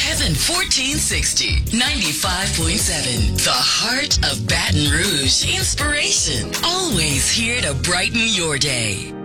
Heaven 1460, 95.7. The heart of Baton Rouge. Inspiration. Always here to brighten your day.